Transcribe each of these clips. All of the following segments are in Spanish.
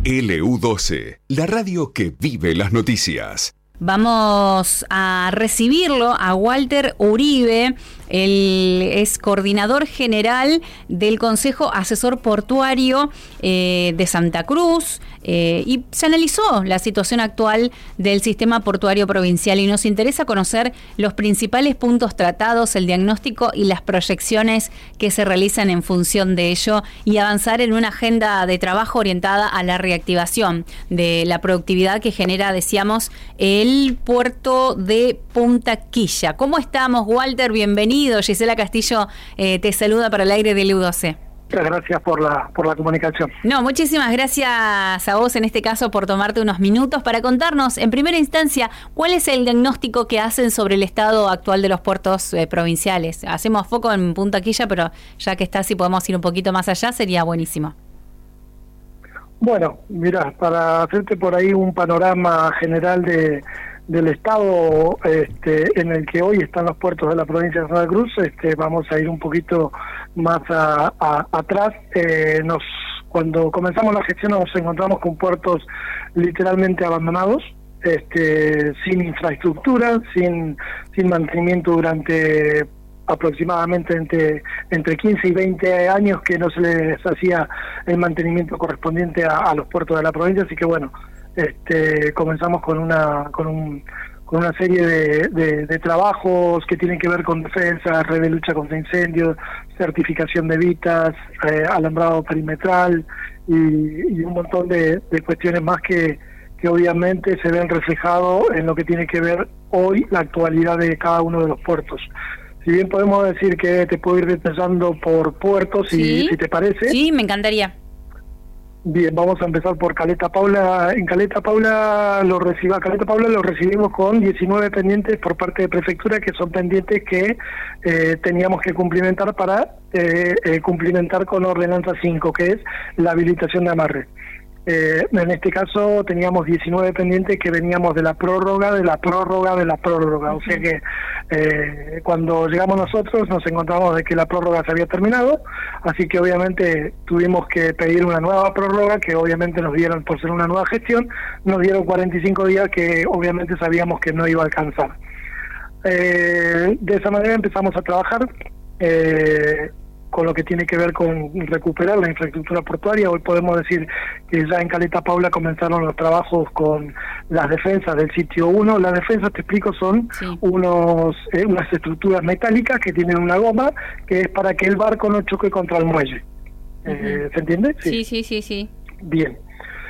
LU12, la radio que vive las noticias. Vamos a recibirlo a Walter Uribe. Él es coordinador general del Consejo Asesor Portuario de Santa Cruz y se analizó la situación actual del sistema portuario provincial y nos interesa conocer los principales puntos tratados, el diagnóstico y las proyecciones que se realizan en función de ello y avanzar en una agenda de trabajo orientada a la reactivación de la productividad que genera, decíamos, el puerto de Punta Quilla. ¿Cómo estamos, Walter? Bienvenido. Gisela Castillo te saluda para el aire de LU12. Muchas gracias por la comunicación. No, muchísimas gracias a vos en este caso por tomarte unos minutos para contarnos en primera instancia cuál es el diagnóstico que hacen sobre el estado actual de los puertos provinciales. Hacemos foco en Punta Quilla, pero ya que está, si podemos ir un poquito más allá, sería buenísimo. Bueno, mira, para hacerte por ahí un panorama general del estado en el que hoy están los puertos de la provincia de Santa Cruz, vamos a ir un poquito más atrás. Cuando comenzamos la gestión nos encontramos con puertos literalmente abandonados, sin infraestructura, sin mantenimiento durante aproximadamente entre 15 y 20 años que no se les hacía el mantenimiento correspondiente a los puertos de la provincia, así que bueno, comenzamos con una serie de trabajos que tienen que ver con defensa, red de lucha contra incendios, certificación de vitas, alambrado perimetral y un montón de cuestiones más que obviamente se ven reflejados en lo que tiene que ver hoy la actualidad de cada uno de los puertos. Si bien podemos decir que te puedo ir detallando por puertos, si te parece. Sí, me encantaría. Bien, vamos a empezar por Caleta Paula. En Caleta Paula lo recibimos con 19 pendientes por parte de Prefectura, que son pendientes que teníamos que cumplimentar para cumplimentar con Ordenanza 5, que es la habilitación de amarre. En este caso teníamos 19 pendientes que veníamos de la prórroga, o sea que cuando llegamos nosotros nos encontramos de que la prórroga se había terminado, así que obviamente tuvimos que pedir una nueva prórroga, que obviamente nos dieron, por ser una nueva gestión, nos dieron 45 días que obviamente sabíamos que no iba a alcanzar. De esa manera empezamos a trabajar con lo que tiene que ver con recuperar la infraestructura portuaria. Hoy podemos decir que ya en Caleta Paula comenzaron los trabajos con las defensas del sitio 1. Las defensas, te explico, son unas estructuras metálicas que tienen una goma que es para que el barco no choque contra el muelle. ¿Se entiende? Sí. Bien.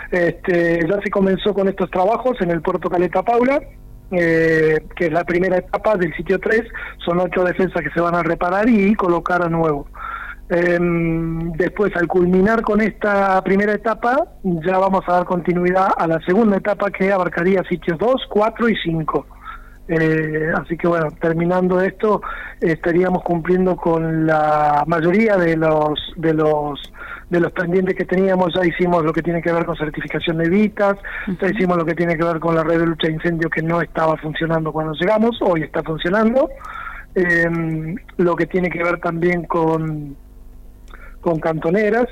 Ya se comenzó con estos trabajos en el puerto Caleta Paula, que es la primera etapa del sitio 3, son 8 defensas que se van a reparar y colocar a nuevo. Después, al culminar con esta primera etapa, ya vamos a dar continuidad a la segunda etapa, que abarcaría sitios 2, 4 y 5. Así que bueno, terminando esto, estaríamos cumpliendo con la mayoría de los pendientes que teníamos. Ya hicimos lo que tiene que ver con certificación de vitas, ya hicimos lo que tiene que ver con la red de lucha de incendios, que no estaba funcionando cuando llegamos, hoy está funcionando. Lo que tiene que ver también con cantoneras,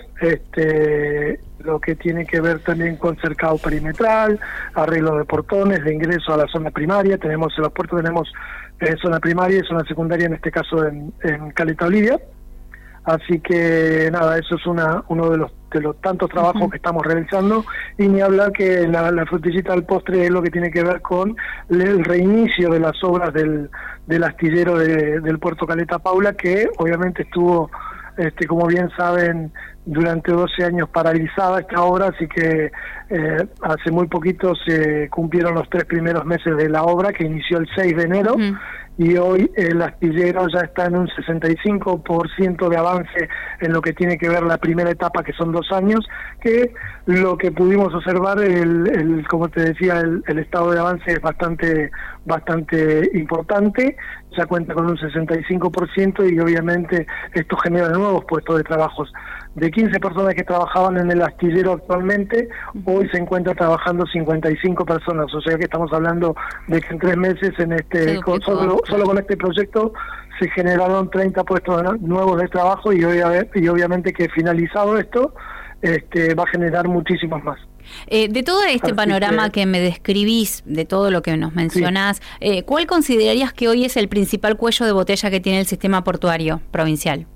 lo que tiene que ver también con cercado perimetral, arreglo de portones, de ingreso a la zona primaria. En los puertos tenemos zona primaria y zona secundaria, en este caso en Caleta Olivia. Así que nada, eso es uno de los tantos trabajos que estamos realizando, y ni hablar que la frutillita del postre es lo que tiene que ver con el reinicio de las obras del astillero del puerto Caleta Paula, que obviamente estuvo, como bien saben, durante 12 años paralizada esta obra, así que hace muy poquito se cumplieron los 3 primeros meses de la obra, que inició el 6 de enero, y hoy el astillero ya está en un 65% de avance en lo que tiene que ver la primera etapa, que son 2 años, que lo que pudimos observar, como te decía, el estado de avance es bastante importante. Ya cuenta con un 65% y obviamente esto genera nuevos puestos de trabajo. De 15 personas que trabajaban en el astillero actualmente, hoy se encuentra trabajando 55 personas, o sea que estamos hablando de que en 3 meses solo con este proyecto se generaron 30 puestos nuevos de trabajo, y obviamente que finalizado esto va a generar muchísimos más. De todo este panorama que me describís, de todo lo que nos mencionás, ¿cuál considerarías que hoy es el principal cuello de botella que tiene el sistema portuario provincial?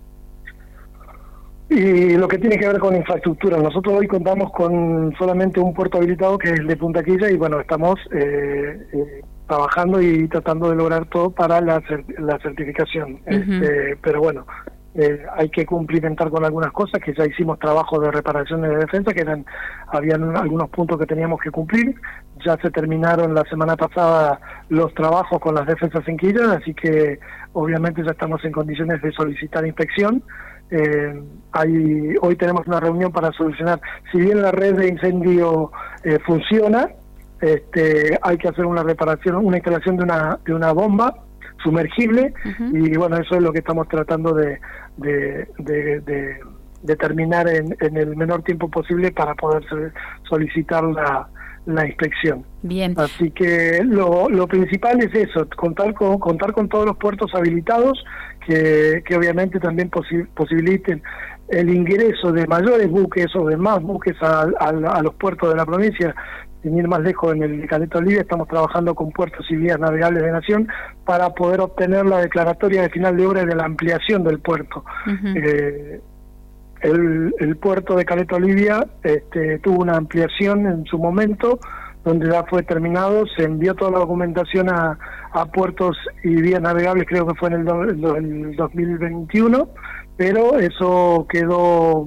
Y lo que tiene que ver con infraestructura. Nosotros hoy contamos con solamente un puerto habilitado, que es el de Punta Quilla, y bueno, estamos trabajando y tratando de lograr todo para la certificación. Pero bueno, hay que cumplimentar con algunas cosas, que ya hicimos trabajos de reparación de defensa, habían algunos puntos que teníamos que cumplir. Ya se terminaron la semana pasada los trabajos con las defensas en Quilla, así que obviamente ya estamos en condiciones de solicitar inspección. Hoy tenemos una reunión para solucionar, si bien la red de incendio funciona, hay que hacer una reparación, una instalación de una bomba sumergible, y bueno, eso es lo que estamos tratando de terminar en el menor tiempo posible para poder solicitar la inspección. Bien. Así que lo principal es eso, contar con todos los puertos habilitados que obviamente también posibiliten el ingreso de mayores buques o de más buques a los puertos de la provincia. Sin ir más lejos, en el Caleta Olivia estamos trabajando con puertos y vías navegables de Nación para poder obtener la declaratoria de final de obra de la ampliación del puerto. El puerto de Caleta Olivia tuvo una ampliación en su momento, donde ya fue terminado, se envió toda la documentación a puertos y vías navegables, creo que fue en el 2021, pero eso quedó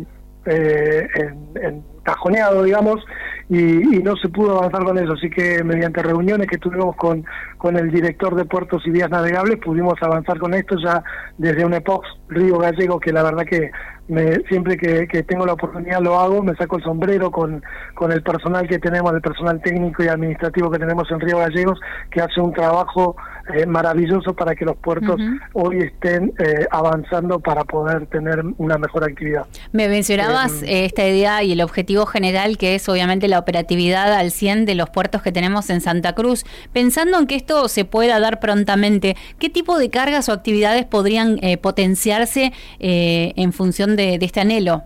encajoneado, digamos, y no se pudo avanzar con eso. Así que mediante reuniones que tuvimos con el director de puertos y vías navegables pudimos avanzar con esto ya desde UNEPOX Río Gallegos, que la verdad que siempre que tengo la oportunidad lo hago, me saco el sombrero con el personal que tenemos, el personal técnico y administrativo que tenemos en Río Gallegos, que hace un trabajo maravilloso para que los puertos hoy estén avanzando para poder tener una mejor actividad. Me mencionabas esta idea y el objetivo general, que es obviamente la operatividad al 100 de los puertos que tenemos en Santa Cruz. Pensando en que esto se pueda dar prontamente, ¿qué tipo de cargas o actividades podrían potenciarse en función de este anhelo?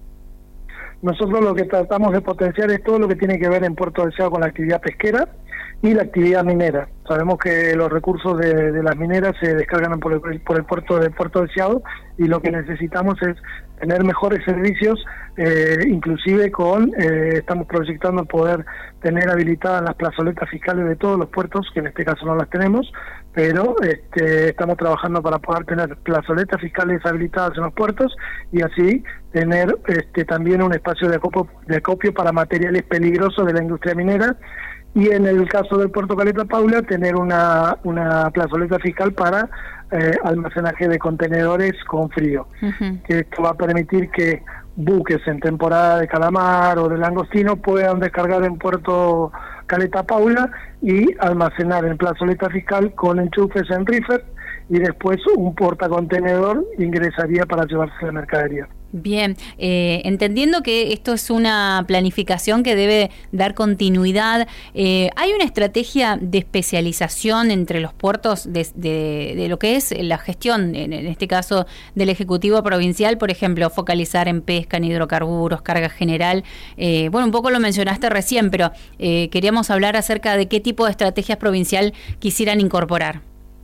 Nosotros lo que tratamos de potenciar es todo lo que tiene que ver en Puerto Deseado con la actividad pesquera y la actividad minera. Sabemos que los recursos de las mineras se descargan por el puerto de Puerto Deseado, y lo que necesitamos es tener mejores servicios, inclusive estamos proyectando poder tener habilitadas las plazoletas fiscales de todos los puertos, que en este caso no las tenemos, pero estamos trabajando para poder tener plazoletas fiscales habilitadas en los puertos, y así tener también un espacio de acopio para materiales peligrosos de la industria minera. Y en el caso del puerto Caleta Paula, tener una plazoleta fiscal para almacenaje de contenedores con frío, que esto va a permitir que buques en temporada de calamar o de langostino puedan descargar en puerto Caleta Paula y almacenar en plazoleta fiscal con enchufes en reefer, y después un portacontenedor ingresaría para llevarse la mercadería. Bien, entendiendo que esto es una planificación que debe dar continuidad, ¿hay una estrategia de especialización entre los puertos de lo que es la gestión, en este caso del Ejecutivo Provincial, por ejemplo, focalizar en pesca, en hidrocarburos, carga general? Bueno, un poco lo mencionaste recién, pero queríamos hablar acerca de qué tipo de estrategias provincial quisieran incorporar.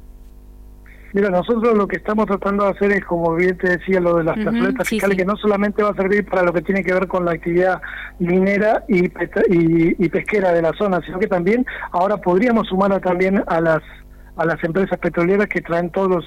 Mira, nosotros lo que estamos tratando de hacer es, como bien te decía, lo de las plazoletas fiscales, que no solamente va a servir para lo que tiene que ver con la actividad minera y pesquera de la zona, sino que también ahora podríamos sumar también a las empresas petroleras que traen todos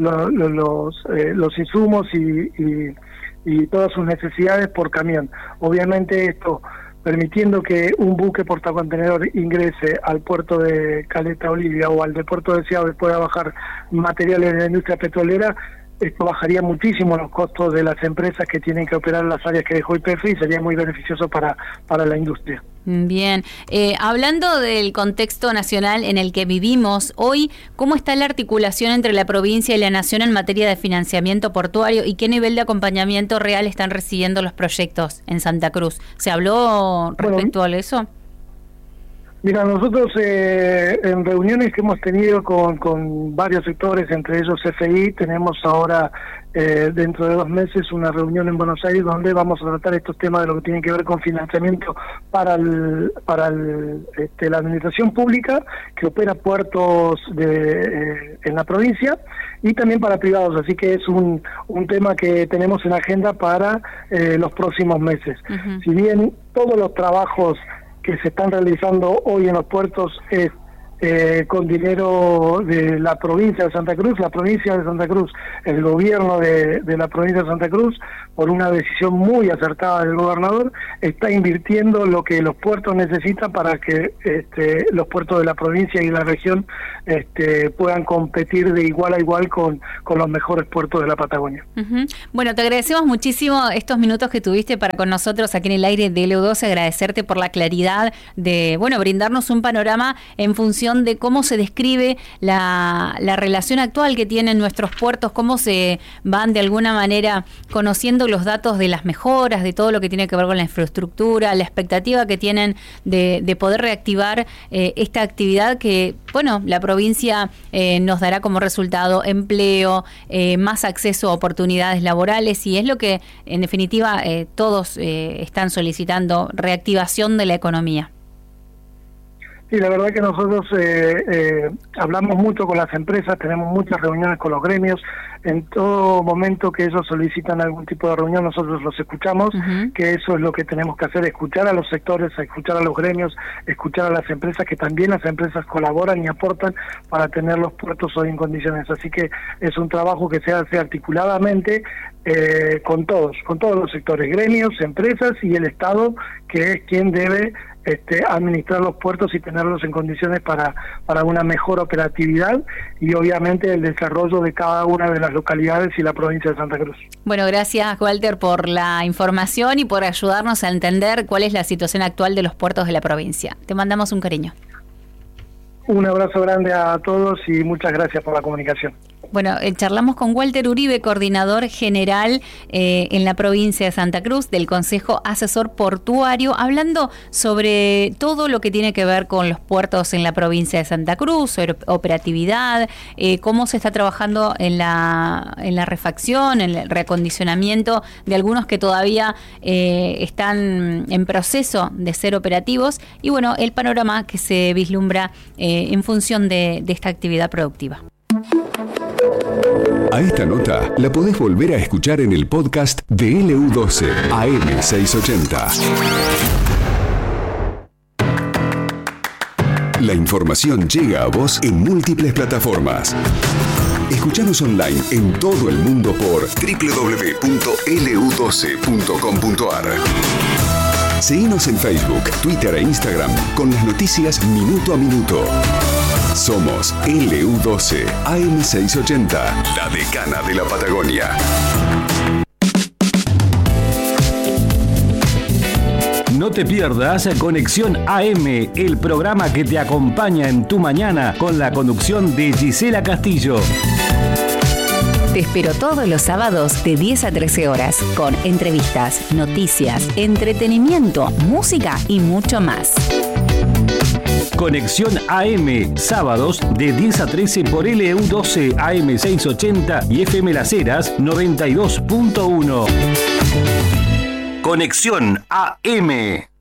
los insumos y todas sus necesidades por camión. Obviamente esto permitiendo que un buque portacontenedor ingrese al puerto de Caleta Olivia o al de Puerto Deseado y pueda bajar materiales de la industria petrolera, esto bajaría muchísimo los costos de las empresas que tienen que operar en las áreas que dejó YPF, y sería muy beneficioso para la industria. Bien, hablando del contexto nacional en el que vivimos hoy, ¿cómo está la articulación entre la provincia y la nación en materia de financiamiento portuario y qué nivel de acompañamiento real están recibiendo los proyectos en Santa Cruz? ¿Se habló respecto a eso? Mira, nosotros en reuniones que hemos tenido con varios sectores, entre ellos CFI, tenemos ahora dentro de 2 meses una reunión en Buenos Aires donde vamos a tratar estos temas de lo que tiene que ver con financiamiento para la administración pública que opera puertos en la provincia y también para privados, así que es un tema que tenemos en agenda para los próximos meses. Uh-huh. Si bien todos los trabajos que se están realizando hoy en los puertos es con dinero de la provincia de Santa Cruz, el gobierno de la provincia de Santa Cruz, por una decisión muy acertada del gobernador, está invirtiendo lo que los puertos necesitan para que los puertos de la provincia y la región puedan competir de igual a igual con los mejores puertos de la Patagonia. Uh-huh. Bueno, te agradecemos muchísimo estos minutos que tuviste para con nosotros aquí en el aire de LU12, agradecerte por la claridad de, brindarnos un panorama en función de cómo se describe la relación actual que tienen nuestros puertos, cómo se van de alguna manera conociendo los datos de las mejoras, de todo lo que tiene que ver con la infraestructura, la expectativa que tienen de poder reactivar esta actividad que, la provincia nos dará como resultado empleo, más acceso a oportunidades laborales, y es lo que en definitiva todos están solicitando, reactivación de la economía. Sí, la verdad que nosotros hablamos mucho con las empresas, tenemos muchas reuniones con los gremios. En todo momento que ellos solicitan algún tipo de reunión, nosotros los escuchamos, uh-huh. Que eso es lo que tenemos que hacer, escuchar a los sectores, escuchar a los gremios, escuchar a las empresas, que también las empresas colaboran y aportan para tener los puertos hoy en condiciones. Así que es un trabajo que se hace articuladamente con todos los sectores, gremios, empresas y el Estado, que es quien debe administrar los puertos y tenerlos en condiciones para una mejor operatividad y obviamente el desarrollo de cada una de las localidades y la provincia de Santa Cruz. Bueno, gracias Walter por la información y por ayudarnos a entender cuál es la situación actual de los puertos de la provincia. Te mandamos un cariño. Un abrazo grande a todos y muchas gracias por la comunicación. Bueno, charlamos con Walter Uribe, coordinador general en la provincia de Santa Cruz del Consejo Asesor Portuario, hablando sobre todo lo que tiene que ver con los puertos en la provincia de Santa Cruz, sobre operatividad, cómo se está trabajando en la refacción, en el reacondicionamiento de algunos que todavía están en proceso de ser operativos y el panorama que se vislumbra en función de esta actividad productiva. A esta nota la podés volver a escuchar en el podcast de LU12 AM680. La información llega a vos en múltiples plataformas. Escuchanos online en todo el mundo por www.lu12.com.ar. Seguinos en Facebook, Twitter e Instagram con las noticias minuto a minuto. Somos LU12 AM680, la decana de la Patagonia. No te pierdas Conexión AM, el programa que te acompaña en tu mañana con la conducción de Gisela Castillo. Te espero todos los sábados de 10 a 13 horas con entrevistas, noticias, entretenimiento, música y mucho más. Conexión AM, sábados de 10 a 13 por LU12 AM680 y FM Las Heras 92.1. Conexión AM.